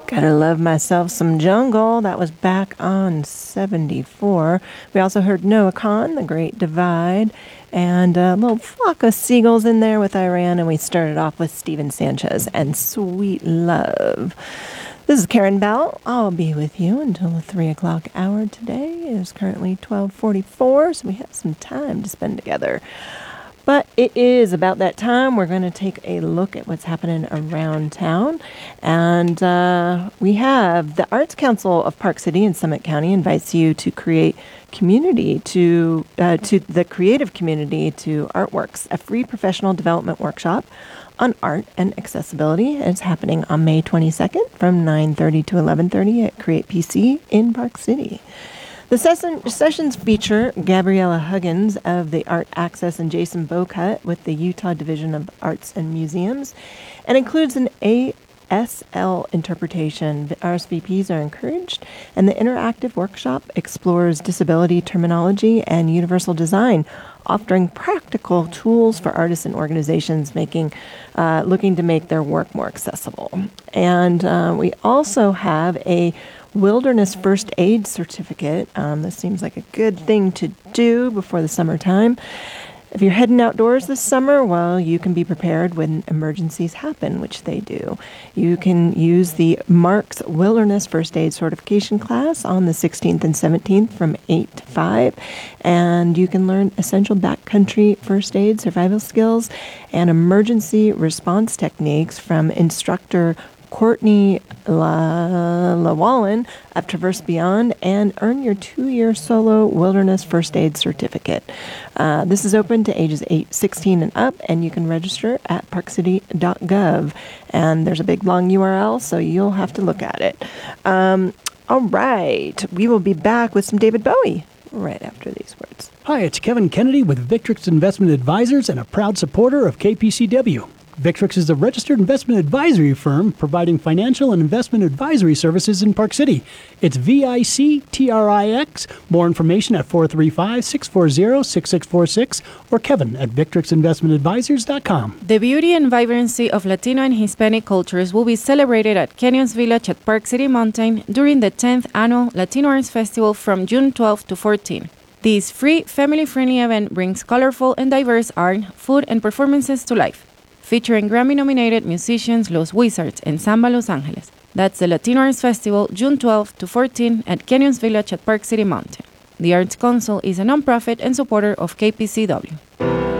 Gotta love myself some Jungle. That was back on 74. We also heard Noah Khan, The Great Divide, and a little flock of seagulls in there with Iran. And we started off with Steven Sanchez and Sweet Love. This is Karen Bell. I'll be with you until the 3 o'clock hour today. It is currently 12:44, so we have some time to spend together. But it is about that time. We're going to take a look at what's happening around town. And we have the Arts Council of Park City and Summit County invites you to create community to the creative community to Artworks, a free professional development workshop on art and accessibility. It's happening on May 22nd from 9:30 to 11:30 at Create PC in Park City. The sessions feature Gabriella Huggins of the Art Access and Jason Bocut with the Utah Division of Arts and Museums and includes an ASL interpretation. The RSVPs are encouraged, and the interactive workshop explores disability terminology and universal design, offering practical tools for artists and organizations looking to make their work more accessible. And we also have a Wilderness First Aid Certificate. This seems like a good thing to do before the summertime. If you're heading outdoors this summer, well, you can be prepared when emergencies happen, which they do. You can use the Marks Wilderness First Aid Certification class on the 16th and 17th from 8 to 5. And you can learn essential backcountry first aid, survival skills, and emergency response techniques from instructor Courtney Lawallen of Traverse Beyond and earn your 2-year solo wilderness first aid certificate. This is open to ages 16 and up, and you can register at parkcity.gov. And there's a big long URL, so you'll have to look at it. All right. We will be back with some David Bowie right after these words. Hi, it's Kevin Kennedy with Victrix Investment Advisors and a proud supporter of KPCW. Victrix is a registered investment advisory firm providing financial and investment advisory services in Park City. It's VICTRIX. More information at 435-640-6646 or Kevin at VictrixInvestmentAdvisors.com. The beauty and vibrancy of Latino and Hispanic cultures will be celebrated at Canyons Village at Park City Mountain during the 10th Annual Latino Arts Festival from June 12 to 14. This free, family-friendly event brings colorful and diverse art, food, and performances to life, featuring Grammy-nominated musicians Los Wizards and Samba Los Angeles. That's the Latino Arts Festival, June 12 to 14 at Canyons Village at Park City Mountain. The Arts Council is a nonprofit and supporter of KPCW.